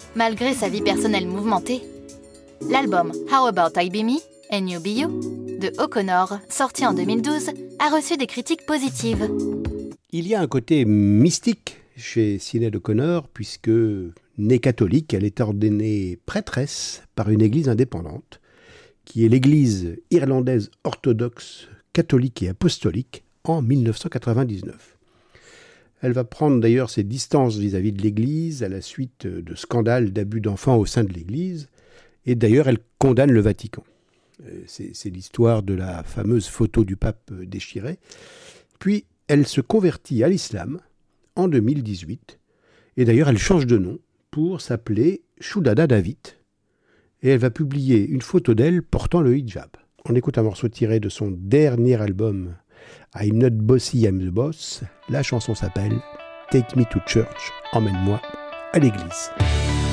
malgré sa vie personnelle mouvementée. L'album How About I Be Me and You Be You de O'Connor, sorti en 2012, a reçu des critiques positives. Il y a un côté mystique chez Sinéad O'Connor, puisque, née catholique, elle est ordonnée prêtresse par une église indépendante, qui est l'église irlandaise orthodoxe, catholique et apostolique, en 1999. Elle va prendre d'ailleurs ses distances vis-à-vis de l'église à la suite de scandales d'abus d'enfants au sein de l'église, et d'ailleurs elle condamne le Vatican. C'est l'histoire de la fameuse photo du pape déchirée. Puis elle se convertit à l'islam en 2018, et d'ailleurs elle change de nom pour s'appeler Shuddada David, et elle va publier une photo d'elle portant le hijab. On écoute un morceau tiré de son dernier album I'm Not Bossy, I'm the Boss. La chanson s'appelle Take Me to Church, emmène-moi à l'église.